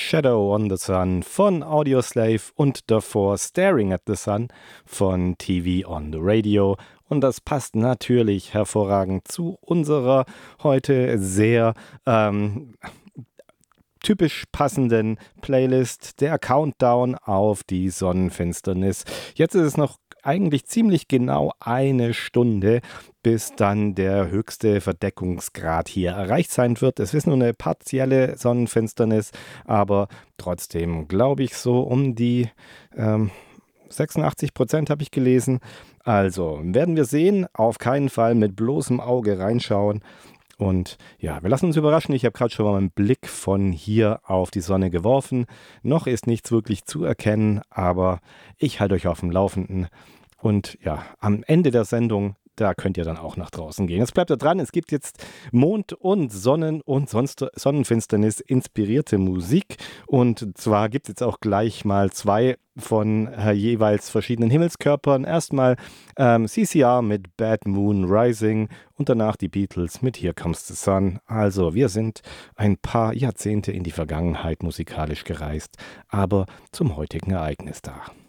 Shadow on the Sun von Audioslave und davor Staring at the Sun von TV on the Radio. Und das passt natürlich hervorragend zu unserer heute sehr typisch passenden Playlist, der Countdown auf die Sonnenfinsternis. Jetzt ist es noch eigentlich ziemlich genau eine Stunde, bis dann der höchste Verdeckungsgrad hier erreicht sein wird. Es ist nur eine partielle Sonnenfinsternis, aber trotzdem glaube ich so um die 86% habe ich gelesen. Also werden wir sehen, auf keinen Fall mit bloßem Auge reinschauen. Und ja, wir lassen uns überraschen. Ich habe gerade schon mal einen Blick von hier auf die Sonne geworfen. Noch ist nichts wirklich zu erkennen, aber ich halte euch auf dem Laufenden. Und ja, am Ende der Sendung, da könnt ihr dann auch nach draußen gehen. Jetzt bleibt da dran, es gibt jetzt Mond- und Sonnen- und Sonnenfinsternis inspirierte Musik. Und zwar gibt es jetzt auch gleich mal zwei von jeweils verschiedenen Himmelskörpern. Erstmal CCR mit Bad Moon Rising und danach die Beatles mit Here Comes the Sun. Also wir sind ein paar Jahrzehnte in die Vergangenheit musikalisch gereist, aber zum heutigen Ereignis da.